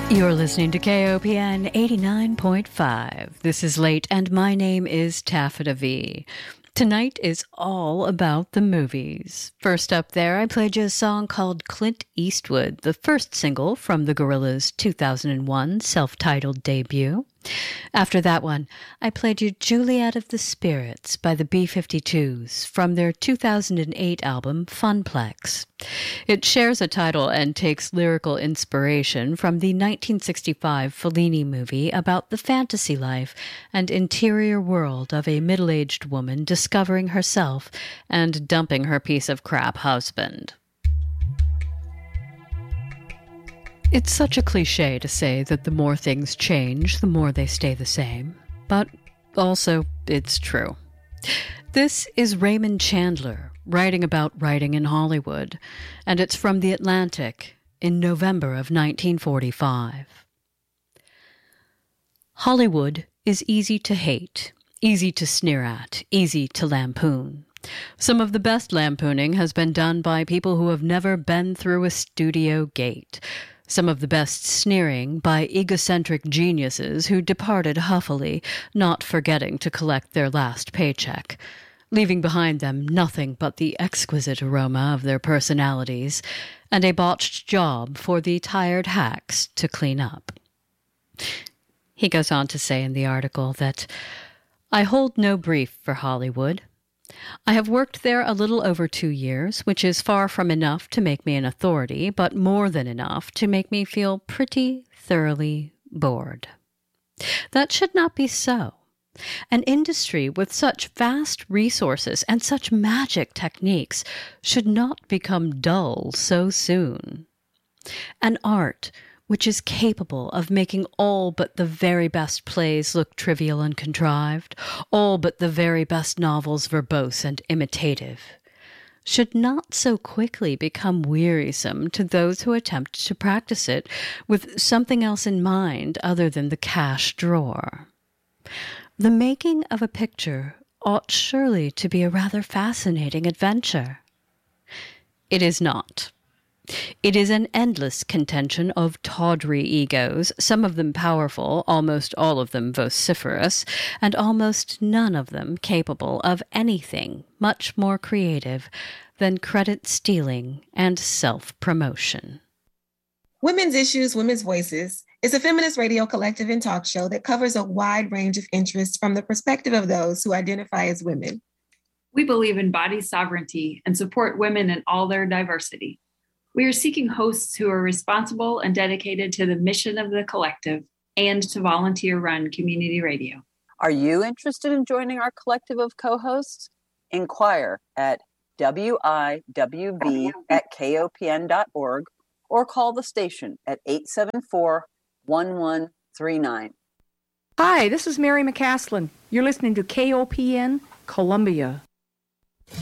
You're listening to KOPN 89.5. This is Late, and my name is Taffeta V. Tonight is all about the movies. First up there, I played you a song called Clint Eastwood, the first single from the Gorillaz' 2001 self-titled debut. After that one, I played you Juliet of the Spirits by the B-52s from their 2008 album Funplex. It shares a title and takes lyrical inspiration from the 1965 Fellini movie about the fantasy life and interior world of a middle-aged woman discovering herself and dumping her piece of crap husband. It's such a cliche to say that the more things change, the more they stay the same. But also, it's true. This is Raymond Chandler writing about writing in Hollywood, and it's from The Atlantic in November of 1945. Hollywood is easy to hate, easy to sneer at, easy to lampoon. Some of the best lampooning has been done by people who have never been through a studio gate. Some of the best sneering by egocentric geniuses who departed huffily, not forgetting to collect their last paycheck, leaving behind them nothing but the exquisite aroma of their personalities and a botched job for the tired hacks to clean up. He goes on to say in the article that, "I hold no brief for Hollywood. I have worked there a little over 2 years, which is far from enough to make me an authority, but more than enough to make me feel pretty thoroughly bored. That should not be so. An industry with such vast resources and such magic techniques should not become dull so soon. An art which is capable of making all but the very best plays look trivial and contrived, all but the very best novels verbose and imitative, should not so quickly become wearisome to those who attempt to practice it with something else in mind other than the cash drawer. The making of a picture ought surely to be a rather fascinating adventure. It is not. It is an endless contention of tawdry egos, some of them powerful, almost all of them vociferous, and almost none of them capable of anything much more creative than credit-stealing and self-promotion." Women's Issues, Women's Voices is a feminist radio collective and talk show that covers a wide range of interests from the perspective of those who identify as women. We believe in body sovereignty and support women in all their diversity. We are seeking hosts who are responsible and dedicated to the mission of the collective and to volunteer-run community radio. Are you interested in joining our collective of co-hosts? Inquire at wiwv@kopn.org or call the station at 874-1139. Hi, this is Mary McCaslin. You're listening to KOPN Columbia.